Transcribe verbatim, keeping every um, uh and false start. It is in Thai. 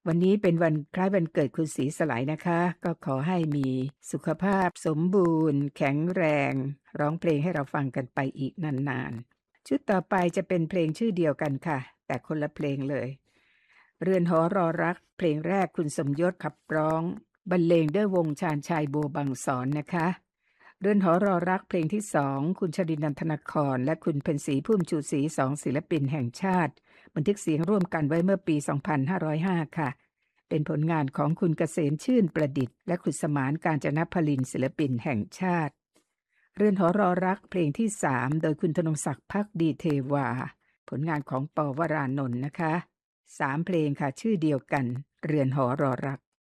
วันนี้เป็นวันคล้ายวันเกิดคุณศรีสลายนะคะ ก็ขอให้มีสุขภาพสมบูรณ์ แข็งแรง ร้องเพลงให้เราฟังกันไปอีกนานๆ ชุดต่อไปจะเป็นเพลงชื่อเดียวกันค่ะ แต่คนละเพลงเลย เรือนหอรอรักเพลงแรกคุณสมยศขับร้องบรรเลงด้วยวงชาญชัยบัวบางสอนนะคะเรือนหอรอรักเพลงที่สองคุณชรินันทนครและคุณเพ็ญศรีพุ่มชูศรีสองศิลปินแห่งชาติบันทึกเสียงร่วมกันไว้เมื่อปี สองพันห้าร้อยห้า ค่ะเป็นผลงานของคุณเกษมชื่นประดิษฐ์และคุณสมานกาญจนพลินศิลปินแห่งชาติเรือนหอรอรักเพลงที่สามโดยคุณธนงศักดิ์ภักดีเทวาผลงานของปวรานนท์นะคะสามเพลงค่ะชื่อเดียวกันเรือนหอรอรัก